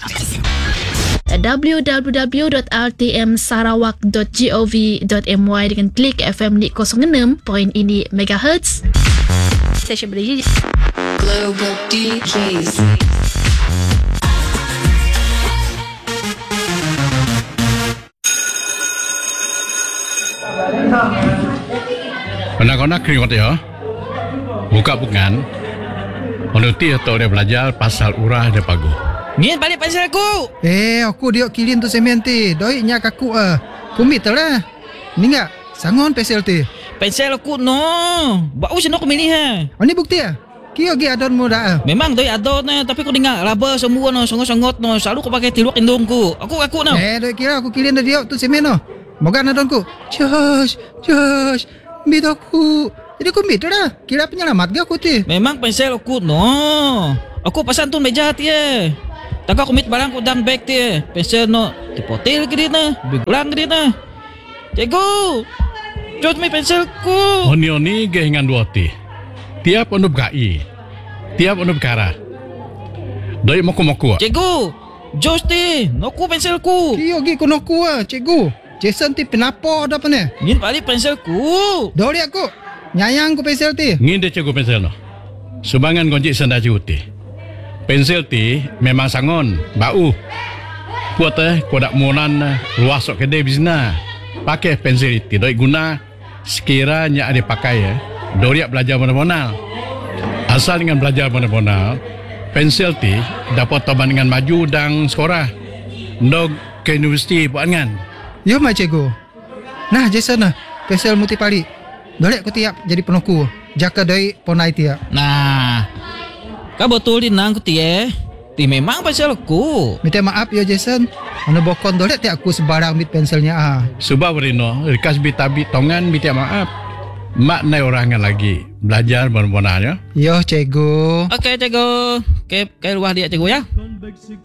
www.rtmsarawak.gov.my dengan klik FM di 06.6 MHz. Stesen berdiri Global DJs. Anak-anak keringat ya. Buka bukan. Menuti atau dia belajar pasal urah dia pagu. Ni balik pensel aku. Aku diok kilin tu semen ti. Doi nya kaku kumit lah. Ni enggak sangon pensel ti. Pensel aku no. Bau sino aku milih ha. Ini bukti Kio gi adon mo dah. Memang doi adon tapi aku dengar laba semua no songot-songot no. Selalu aku pakai tiluak indungku. Aku no. Doi kira aku kilin dah diok tu semen no. Moga adonku. Josh. Bidoku. Jadi aku mit dah. Kira penyelamat ge aku ti. Memang pensel aku no. Aku pasan tu meja ti Tak aku mit barang ku dalam bag ti. Pensel no dipotil ke dia na. Bigulang ke dia na. Cikgu. Jod mi pensel ku. Oni ge hingan dua ti. Tiap onup gai. Tiap onup kara. Doi moku-moku. Cikgu. Jos ti. Noku pensel ku. Kio gi ku noku cikgu. Jason ti penapo dah pane. Ngin balik pensel ku. Dori aku. Nyayang ku pensel ti. Ngin dia cikgu pensel no. Sumbangan gonjik sendaji uti. Pensel ti memang sangon, bau. Kuat kodak monan luas sok kedai bisna. Pakai pensel itu doi guna sekiranya ada pakai doriak belajar mana-mana. Asal dengan belajar mana-mana, pensel ti dapat toban dengan maju dan sekolah. Ndog ke universiti buat kan. Yo mai cikgu. Nah Jason pensel muti pali. Doriak ku tiap jadi penoku. Jaka doi ponai tiap. Nah. Kau betul di nang ku tie. Ti memang pensel aku. Minta maaf ya Jason. Mana bokon dole ti aku sebarang mit penselnya Subah berino, rikas bitabi tongan minta maaf. Mak nai orangan lagi belajar benar-benarnya. Yo cikgu. Okey cikgu. Ke luar dia cikgu ya.